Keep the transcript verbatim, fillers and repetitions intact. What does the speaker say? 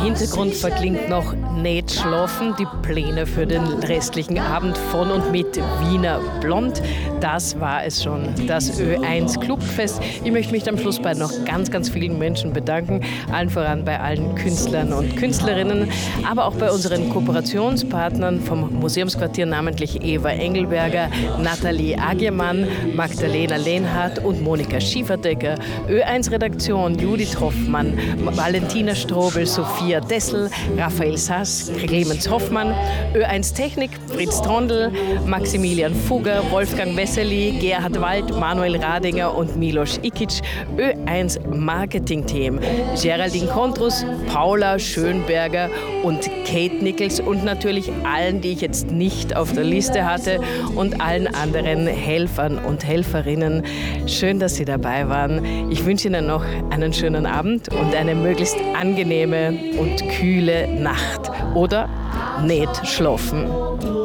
Hintergrund verklingt noch Nicht schlafen, die Pläne für den restlichen Abend von und mit Wiener Blond. Das war es schon, das Ö eins Clubfest. Ich möchte mich am Schluss bei noch ganz, ganz vielen Menschen bedanken, allen voran bei allen Künstlern und Künstlerinnen, aber auch bei unseren Kooperationspartnern vom Museumsquartier, namentlich Eva Engelberger, Nathalie Agiermann, Magdalena Lehnhardt und Monika Schieferdecker, Ö eins Redaktion Judith Hoffmann, Valentina Strobel, Sophia Dessel, Raphael Sass, Clemens Hoffmann, Ö eins Technik, Fritz Trondl, Maximilian Fugger, Wolfgang Wessely, Gerhard Wald, Manuel Radinger und Milos Ikic, Ö eins Marketing-Team, Geraldine Kontrus, Paula Schönberger und Kate Nichols und natürlich allen, die ich jetzt nicht auf der Liste hatte und allen anderen Helfern und Helferinnen. Schön, dass Sie dabei waren. Ich wünsche Ihnen noch einen schönen Abend und eine möglichst angenehme und kühle Nacht. Oder nicht schlafen.